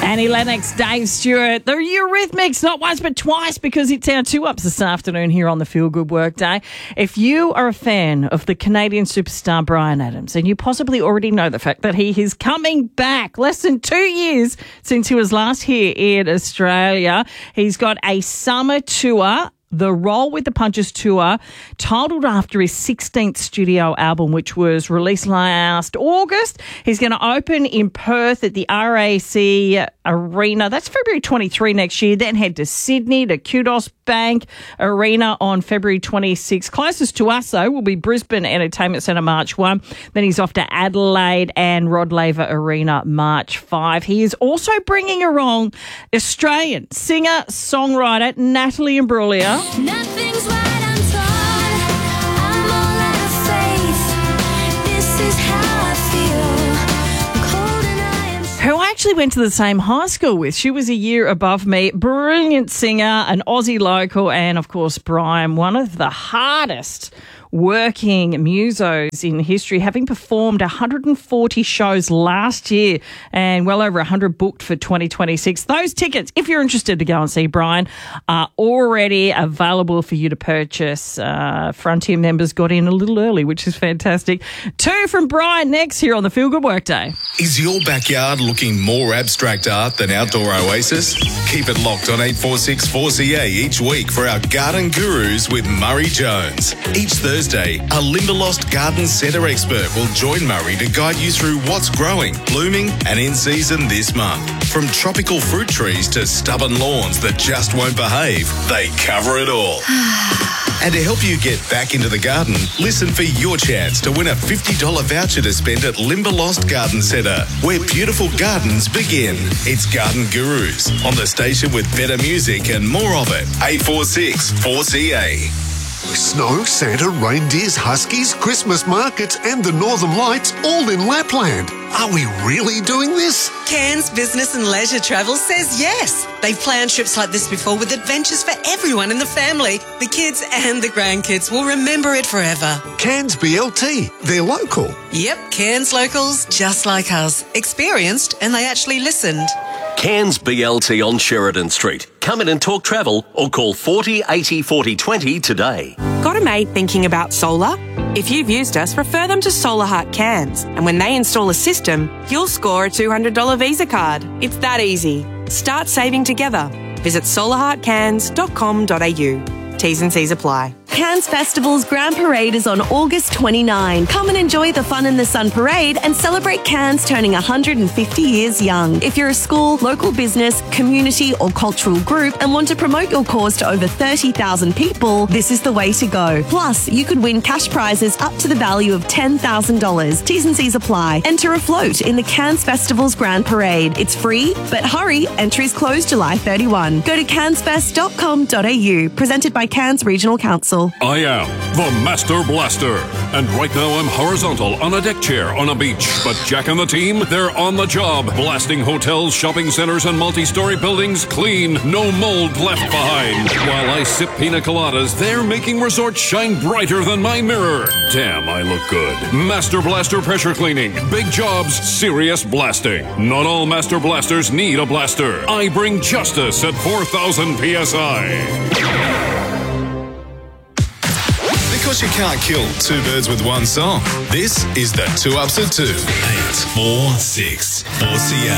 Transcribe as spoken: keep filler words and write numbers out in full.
Annie Lennox, Dave Stewart, the Eurythmics, not once but twice, because it's our two-ups this afternoon here on the Feel Good Workday. If you are a fan of the Canadian superstar Bryan Adams, and you possibly already know the fact that he is coming back less than two years since he was last here in Australia, he's got a summer tour, the Roll with the Punches tour, titled after his sixteenth studio album, which was released last August. He's going to open in Perth at the R A C Arena. That's February twenty-third next year. Then head to Sydney to Kudos Bank Arena on February twenty-sixth. Closest to us, though, will be Brisbane Entertainment Centre March first. Then he's off to Adelaide and Rod Laver Arena March fifth. He is also bringing along Australian singer-songwriter Natalie Imbruglia. Nothing's right, I'm torn. I'm all out of faith. This is how I feel. I'm cold and I am Who I actually went to the same high school with. She was a year above me. Brilliant singer, an Aussie local, and of course Bryan, one of the hardest working musos in history, having performed one hundred forty shows last year and well over one hundred booked for twenty twenty-six. Those tickets, if you're interested to go and see Bryan, are already available for you to purchase. Uh, Frontier members got in a little early, which is fantastic. Two from Bryan next here on the Feel Good Workday. Is your backyard looking more abstract art than Outdoor Oasis? Keep it locked on eight four six four C A each week for our Garden Gurus with Murray Jones. Each Thursday, a Limberlost Garden Centre expert will join Murray to guide you through what's growing, blooming and in season this month. From tropical fruit trees to stubborn lawns that just won't behave, they cover it all. And to help you get back into the garden, listen for your chance to win a fifty dollars voucher to spend at Limberlost Garden Centre, where beautiful gardens begin. It's Garden Gurus on the station with better music and more of it. eight four six four C A. Snow, Santa, reindeers, huskies, Christmas markets and the Northern Lights all in Lapland. Are we really doing this? Cairns Business and Leisure Travel says yes. They've planned trips like this before with adventures for everyone in the family. The kids and the grandkids will remember it forever. Cairns B L T, they're local. Yep, Cairns locals just like us. Experienced, and they actually listened. Cairns B L T on Sheridan Street. Come in and talk travel or call forty eighty forty twenty today. Got a mate thinking about solar? If you've used us, refer them to Solar Heart Cairns. And when they install a system, you'll score a two hundred dollars Visa card. It's that easy. Start saving together. Visit solar heart cairns dot com dot a u. T's and C's apply. Cairns Festival's Grand Parade is on August twenty-ninth. Come and enjoy the Fun in the Sun Parade and celebrate Cairns turning one hundred fifty years young. If you're a school, local business, community or cultural group and want to promote your cause to over thirty thousand people, this is the way to go. Plus, you could win cash prizes up to the value of ten thousand dollars. T's and C's apply. Enter a float in the Cairns Festival's Grand Parade. It's free, but hurry, entries close July thirty-first. Go to cairns fest dot com dot a u. Presented by Cairns Regional Council. I am the Master Blaster, and right now I'm horizontal on a deck chair on a beach. But Jack and the team, they're on the job, blasting hotels, shopping centers, and multi-story buildings clean, no mold left behind. While I sip pina coladas, they're making resorts shine brighter than my mirror. Damn, I look good. Master Blaster Pressure Cleaning. Big jobs, serious blasting. Not all Master Blasters need a blaster. I bring justice at four thousand P S I. Because you can't kill two birds with one song. This is the Two Ups at Two. eight four six four C A.